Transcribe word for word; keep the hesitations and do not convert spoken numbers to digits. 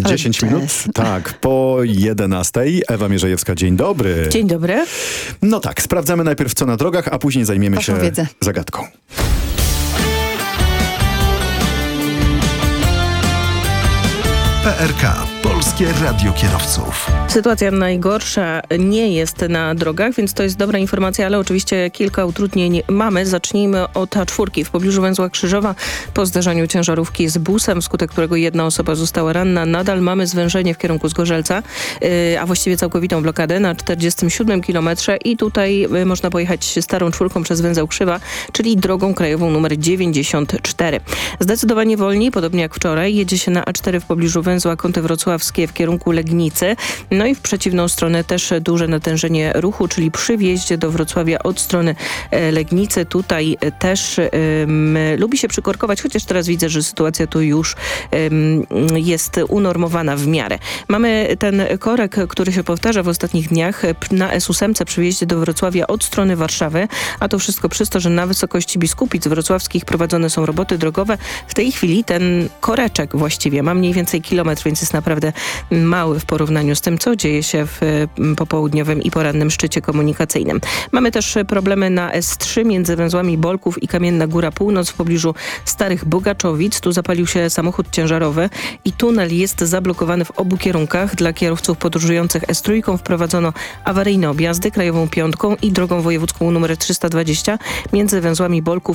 dziesięć minut, tak, po jedenastej. Ewa Mierzejewska, dzień dobry. Dzień dobry. No tak, sprawdzamy najpierw co na drogach, a później zajmiemy Waszą się wiedzę. zagadką. P R K. Polskie Radio Kierowców. Sytuacja najgorsza nie jest na drogach, więc to jest dobra informacja, ale oczywiście kilka utrudnień mamy. Zacznijmy od A cztery w pobliżu węzła Krzyżowa. Po zdarzeniu ciężarówki z busem, wskutek którego jedna osoba została ranna, nadal mamy zwężenie w kierunku Zgorzelca, yy, a właściwie całkowitą blokadę na czterdziestym siódmym kilometrze i tutaj yy, można pojechać starą czwórką przez węzeł Krzywa, czyli drogą krajową numer dziewięćdziesiąt cztery. Zdecydowanie wolniej, podobnie jak wczoraj, jedzie się na A cztery w pobliżu węzła Kąty Wrocławskie w kierunku Legnicy. No i w przeciwną stronę też duże natężenie ruchu, czyli przy wjeździe do Wrocławia od strony Legnicy. Tutaj też um, lubi się przykorkować, chociaż teraz widzę, że sytuacja tu już um, jest unormowana w miarę. Mamy ten korek, który się powtarza w ostatnich dniach na S osiem przy wjeździe do Wrocławia od strony Warszawy, a to wszystko przez to, że na wysokości Biskupic wrocławskich prowadzone są roboty drogowe. W tej chwili ten koreczek właściwie ma mniej więcej kilometr, więc jest naprawdę mały w porównaniu z tym, co dzieje się w popołudniowym i porannym szczycie komunikacyjnym. Mamy też problemy na S trzy między węzłami Bolków i Kamienna Góra Północ w pobliżu Starych Bogaczowic. Tu zapalił się samochód ciężarowy i tunel jest zablokowany w obu kierunkach. Dla kierowców podróżujących S trzy wprowadzono awaryjne objazdy krajową piątką i drogą wojewódzką numer trzysta dwadzieścia między węzłami Bolków